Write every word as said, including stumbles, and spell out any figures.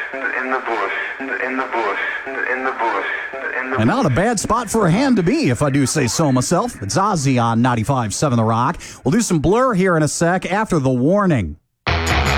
in the bush, in the bush, in the bush, in the And not a bad spot for a hand to be, if I do say so myself. It's Ozzy on ninety-five point seven The Rock. We'll do some Blur here in a sec after the warning.